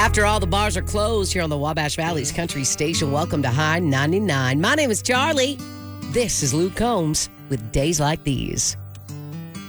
After all the bars are closed here on the Wabash Valley's Country Station, welcome to High 99. My name is Charlie. This is Luke Combs with Days Like These.